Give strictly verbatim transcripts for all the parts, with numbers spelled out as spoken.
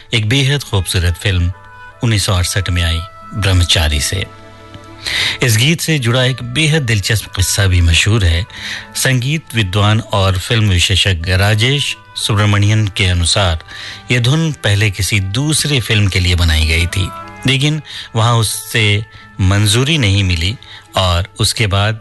एक बेहद खूबसूरत फिल्म उन्नीस सौ अड़सठ में आई ब्रह्मचारी से। इस गीत से जुड़ा एक बेहद दिलचस्प किस्सा भी मशहूर है। संगीत विद्वान और फिल्म विशेषज्ञ राजेश सुब्रमण्यन के अनुसार यह धुन पहले किसी दूसरी फिल्म के लिए बनाई गई थी, लेकिन वहां उससे मंजूरी नहीं मिली और उसके बाद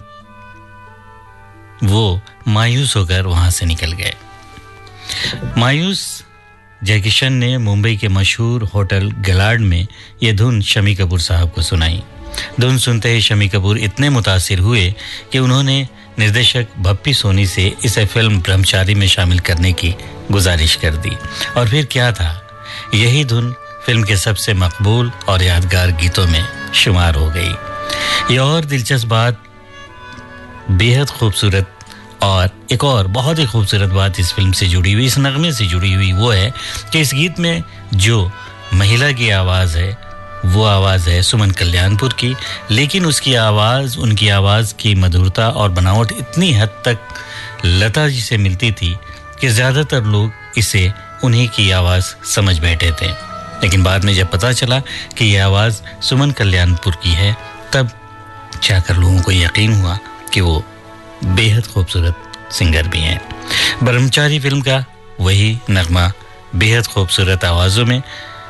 वो मायूस होकर वहां से निकल गए। मायूस जय किशन ने मुंबई के मशहूर होटल गिलार्ड में यह धुन शम्मी कपूर साहब को सुनाई। धुन सुनते ही शम्मी कपूर इतने मुतासिर हुए कि उन्होंने निर्देशक भप्पी सोनी से इसे फिल्म ब्रह्मचारी में शामिल करने की गुजारिश कर दी। और फिर क्या था, यही धुन फिल्म के सबसे मकबूल और यादगार गीतों में शुमार हो गई। ये और दिलचस्प बात, बेहद खूबसूरत और एक और बहुत ही खूबसूरत बात इस फिल्म से जुड़ी हुई, इस नगमे से जुड़ी हुई, वो है कि इस गीत में जो महिला की आवाज़ है वो आवाज़ है सुमन कल्याणपुर की, लेकिन उसकी आवाज़, उनकी आवाज़ की मधुरता और बनावट इतनी हद तक लता जी से मिलती थी कि ज़्यादातर लोग इसे उन्हीं की आवाज़ समझ बैठे थे। लेकिन बाद में जब पता चला कि यह आवाज़ सुमन कल्याणपुर की है, तब जाकर लोगों को यकीन हुआ कि वो बेहद खूबसूरत सिंगर भी हैं। ब्रह्मचारी फिल्म का वही नगमा बेहद खूबसूरत आवाज़ों में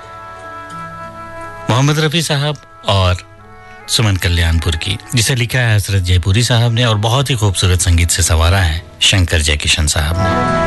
मोहम्मद रफ़ी साहब और सुमन कल्याणपुर की, जिसे लिखा है हसरत जयपुरी साहब ने और बहुत ही खूबसूरत संगीत से संवारा है शंकर जयकिशन साहब ने।